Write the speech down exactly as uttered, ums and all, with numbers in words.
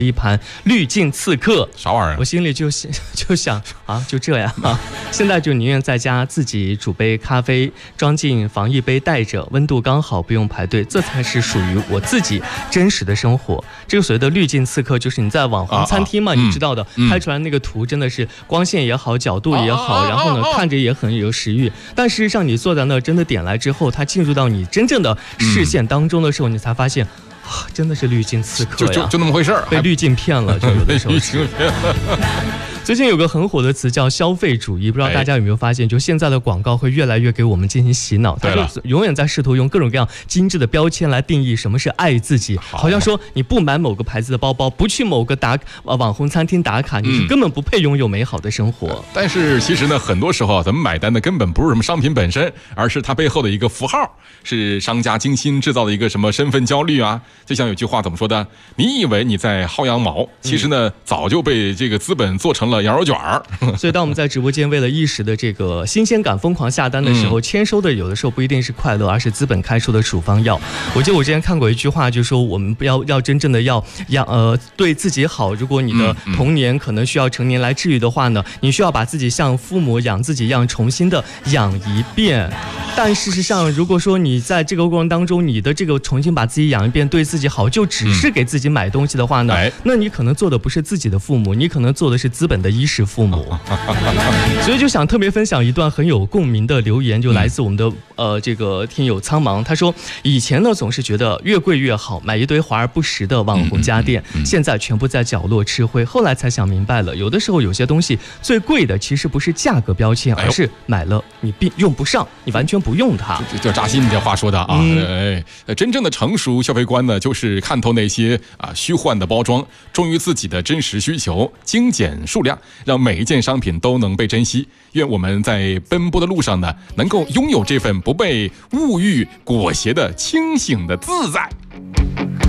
一盘滤镜刺客， 啥玩意儿？ 我心里就就想啊，就这样啊。现在就宁愿在家自己煮杯咖啡，装进防疫杯带着，温度刚好，不用排队，这才是属于我自己真实的生活。这个所谓的滤镜刺客，就是你在网红餐厅嘛，啊啊、你知道的、嗯，拍出来那个图真的是光线也好，角度也好，啊、然后呢、啊、看着也很有食欲。但事实上，你坐在那真的点来之后，它进入到你真正的视线当中的时候，嗯、你才发现。真的是滤镜刺客呀， 就就就那么回事儿， 被滤镜骗了，就有的时候是。最近有个很火的词叫消费主义，不知道大家有没有发现，就现在的广告会越来越给我们进行洗脑，它就永远在试图用各种各样精致的标签来定义什么是爱自己，好像说你不买某个牌子的包包，不去某个打网红餐厅打卡，你是根本不配拥有美好的生活。 嗯、但是其实呢，很多时候咱们买单的根本不是什么商品本身，而是它背后的一个符号，是商家精心制造的一个什么身份焦虑啊。就像有句话怎么说的？你以为你在薅羊毛，其实呢、嗯、早就被这个资本做成了羊肉卷儿。 所以当我们在直播间为了一时的这个新鲜感疯狂下单的时候，嗯、签收的有的时候不一定是快乐，而是资本开出的处方药。我记得我之前看过一句话，就说我们不要要真正的要要呃对自己好。如果你的童年可能需要成年来治愈的话呢，你需要把自己像父母养自己一样重新的养一遍。但事实上，如果说你在这个过程当中，你的这个重新把自己养一遍，对自己好，就只是给自己买东西的话呢，嗯、那你可能做的不是自己的父母，你可能做的是资本的衣食父母。所以就想特别分享一段很有共鸣的留言，就来自我们的、嗯、呃这个听友苍茫，他说以前呢总是觉得越贵越好，买一堆华而不实的网红家电，嗯嗯嗯、现在全部在角落吃灰，后来才想明白了，有的时候有些东西最贵的其实不是价格标签，而是买了你并用不上，你完全不用它。 这叫扎心，你这话说的啊！嗯、哎，真正的成熟消费观呢，就是看透那些啊虚幻的包装，忠于自己的真实需求，精简数量，让每一件商品都能被珍惜。愿我们在奔波的路上呢，能够拥有这份不被物欲裹挟的清醒的自在。